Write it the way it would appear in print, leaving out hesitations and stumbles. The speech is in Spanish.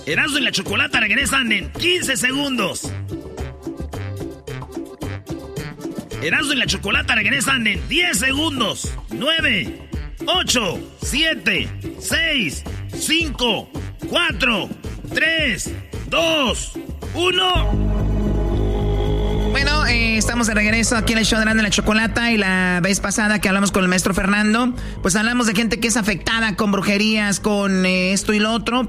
Erasmo y la Chocolata regresan en 15 segundos. Erasmo y la Chocolata regresan en 10 segundos. 9, 8, 7, 6, 5, 4, 3, 2, 1. Bueno, estamos de regreso aquí en el show de Erasmo y la Chocolata. Y la vez pasada que hablamos con el maestro Fernando, pues hablamos de gente que es afectada con brujerías, con esto y lo otro.